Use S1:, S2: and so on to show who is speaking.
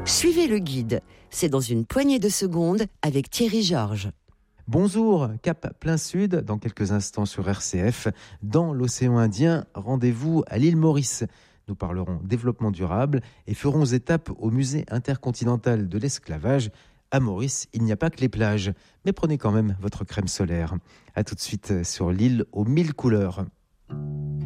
S1: Suivez le guide. C'est dans une poignée de secondes avec Thierry Georges.
S2: Bonjour, cap plein sud, dans quelques instants sur RCF. Dans l'océan Indien, rendez-vous à l'île Maurice. Nous parlerons développement durable et ferons étape au musée intercontinental de l'esclavage. À Maurice, il n'y a pas que les plages, mais prenez quand même votre crème solaire. A tout de suite sur l'île aux 1000 couleurs.